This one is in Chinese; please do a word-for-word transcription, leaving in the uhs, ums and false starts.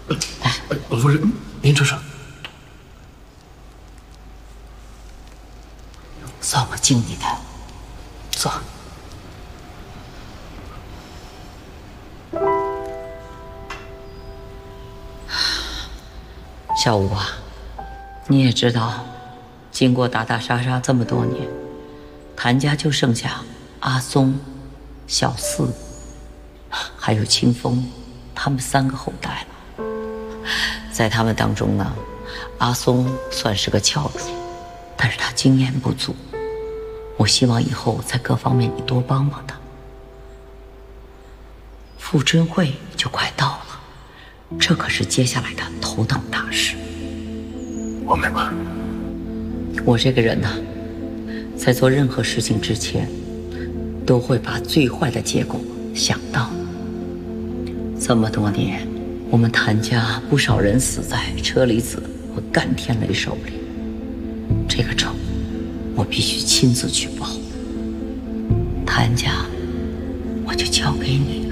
哎，老夫人，您这是？ 算我敬你的，坐。小吴啊，你也知道，经过打打杀杀这么多年，谭家就剩下阿松、小四，还有清风，他们三个后代了。在他们当中呢，阿松算是个翘楚，但是他经验不足。我希望以后在各方面你多帮帮他。傅春会就快到了，这可是接下来的头等大事。 我明白。 我这个人呢，在做任何事情之前，都会把最坏的结果想到。这么多年，我们谭家不少人死在车厘子和干天雷手里，这个仇我必须亲自去报。谭家，我就交给你了。